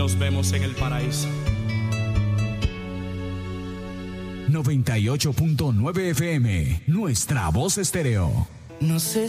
Nos vemos en el paraíso. 98.9 FM, nuestra voz estéreo. No sé